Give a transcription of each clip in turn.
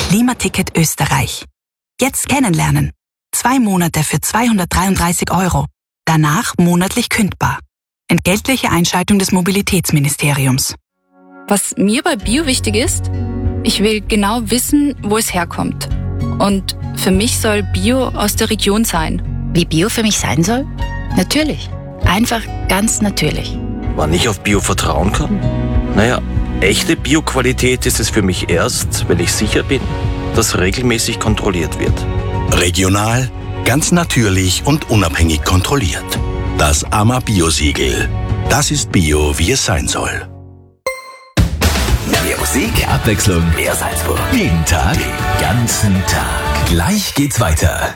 Klimaticket Österreich. Jetzt kennenlernen. 2 Monate für 233 €. Danach monatlich kündbar. Entgeltliche Einschaltung des Mobilitätsministeriums. Was mir bei Bio wichtig ist, ich will genau wissen, wo es herkommt. Und für mich soll Bio aus der Region sein. Wie Bio für mich sein soll? Natürlich. Einfach ganz natürlich. Wann ich auf Bio vertrauen kann? Naja, echte Bio-Qualität ist es für mich erst, wenn ich sicher bin, dass regelmäßig kontrolliert wird. Regional, ganz natürlich und unabhängig kontrolliert. Das AMA Bio-Siegel. Das ist Bio, wie es sein soll. Mehr Musik, Abwechslung, mehr Salzburg. Jeden Tag, den ganzen Tag. Gleich geht's weiter.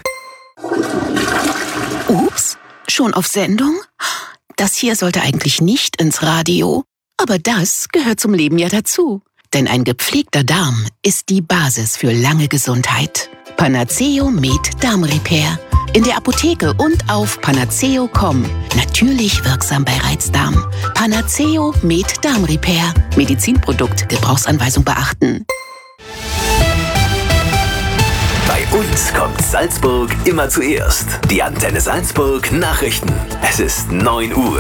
Ups, schon auf Sendung? Das hier sollte eigentlich nicht ins Radio, aber das gehört zum Leben ja dazu. Denn ein gepflegter Darm ist die Basis für lange Gesundheit. Panaceo Med Darm Repair. In der Apotheke und auf panaceo.com. Natürlich wirksam bei Reizdarm. Panaceo Med Darm Repair. Medizinprodukt, Gebrauchsanweisung beachten. Bei uns kommt Salzburg immer zuerst. Die Antenne Salzburg Nachrichten. Es ist 9 Uhr.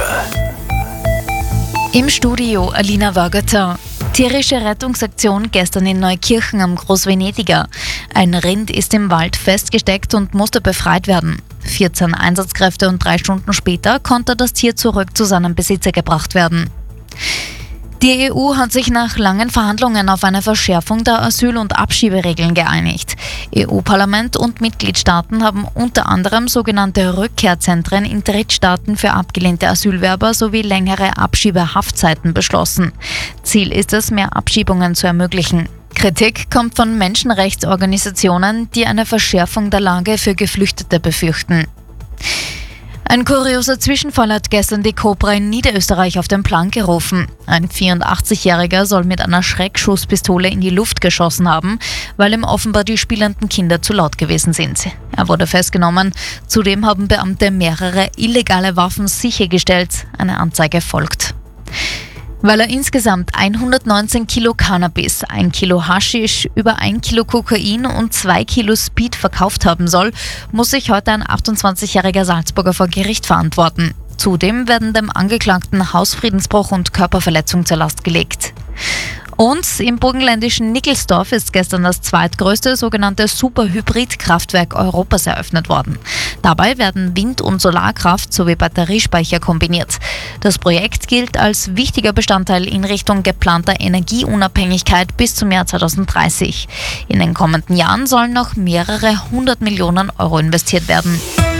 Im Studio Alina Wagater. Tierische Rettungsaktion gestern in Neukirchen am Großvenediger. Ein Rind ist im Wald festgesteckt und musste befreit werden. 14 Einsatzkräfte und 3 Stunden später konnte das Tier zurück zu seinem Besitzer gebracht werden. Die EU hat sich nach langen Verhandlungen auf eine Verschärfung der Asyl- und Abschieberegeln geeinigt. EU-Parlament und Mitgliedstaaten haben unter anderem sogenannte Rückkehrzentren in Drittstaaten für abgelehnte Asylwerber sowie längere Abschiebehaftzeiten beschlossen. Ziel ist es, mehr Abschiebungen zu ermöglichen. Kritik kommt von Menschenrechtsorganisationen, die eine Verschärfung der Lage für Geflüchtete befürchten. Ein kurioser Zwischenfall hat gestern die Cobra in Niederösterreich auf den Plan gerufen. Ein 84-Jähriger soll mit einer Schreckschusspistole in die Luft geschossen haben, weil ihm offenbar die spielenden Kinder zu laut gewesen sind. Er wurde festgenommen. Zudem haben Beamte mehrere illegale Waffen sichergestellt. Eine Anzeige folgt. Weil er insgesamt 119 Kilo Cannabis, 1 Kilo Haschisch, über 1 Kilo Kokain und 2 Kilo Speed verkauft haben soll, muss sich heute ein 28-jähriger Salzburger vor Gericht verantworten. Zudem werden dem Angeklagten Hausfriedensbruch und Körperverletzung zur Last gelegt. Und im burgenländischen Nickelsdorf ist gestern das zweitgrößte sogenannte Superhybrid-Kraftwerk Europas eröffnet worden. Dabei werden Wind- und Solarkraft sowie Batteriespeicher kombiniert. Das Projekt gilt als wichtiger Bestandteil in Richtung geplanter Energieunabhängigkeit bis zum Jahr 2030. In den kommenden Jahren sollen noch mehrere 100 Millionen Euro investiert werden.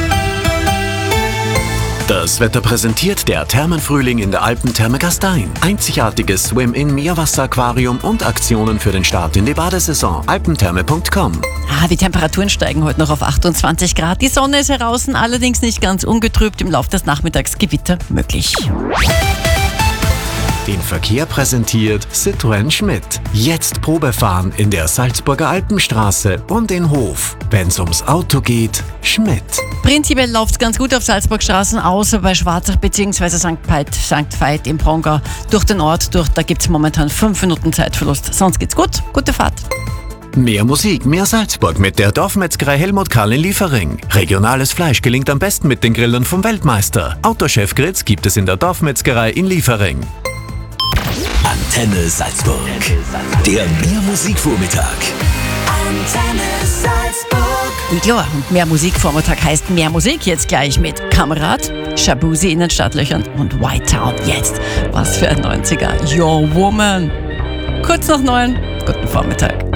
Das Wetter präsentiert der Thermenfrühling in der Alpentherme Gastein. Einzigartiges Swim-In-Meerwasseraquarium und Aktionen für den Start in die Badesaison. Alpentherme.com. Die Temperaturen steigen heute noch auf 28 Grad. Die Sonne ist heraus, allerdings nicht ganz ungetrübt. Im Laufe des Nachmittags Gewitter möglich. Den Verkehr präsentiert Citroën Schmidt. Jetzt Probefahren in der Salzburger Alpenstraße und in Hof. Wenn's ums Auto geht, Schmidt. Prinzipiell läuft's ganz gut auf Salzburgstraßen, außer bei Schwarzach bzw. St. Veit im Brongau. Durch den Ort da gibt's momentan 5 Minuten Zeitverlust. Sonst geht's gut. Gute Fahrt. Mehr Musik, mehr Salzburg mit der Dorfmetzgerei Helmut Karl in Liefering. Regionales Fleisch gelingt am besten mit den Grillern vom Weltmeister. Autochef Gritz gibt es in der Dorfmetzgerei in Liefering. Antenne Salzburg. Der Mehr-Musik-Vormittag. Antenne Salzburg. Ja, und mehr Musikvormittag heißt mehr Musik. Jetzt gleich mit Kamerad, Shabuzi in den Stadtlöchern und White Town. Jetzt, was für ein 90er. Your Woman. Kurz nach 9. Guten Vormittag.